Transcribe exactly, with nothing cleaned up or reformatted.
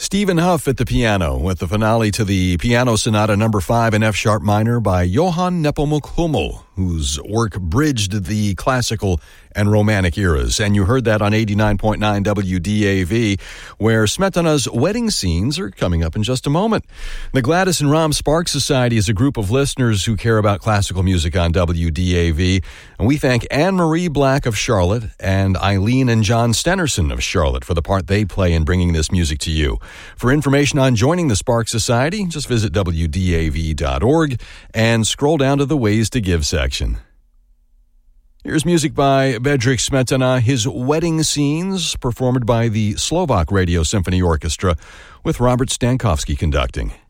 Stephen Huff at the piano with the finale to the Piano Sonata number five in F-sharp minor by Johann Nepomuk Hummel, whose work bridged the classical and romantic eras. And you heard that on eighty-nine point nine W D A V, where Smetana's wedding scenes are coming up in just a moment. The Gladys and Ram Sparks Society is a group of listeners who care about classical music on W D A V. And we thank Anne-Marie Black of Charlotte and Eileen and John Stenerson of Charlotte for the part they play in bringing this music to you. For information on joining the Sparks Society, just visit W D A V dot org and scroll down to the Ways to Give section. Here's music by Bedřich Smetana, his wedding scenes, performed by the Slovak Radio Symphony Orchestra, with Robert Stankovsky conducting.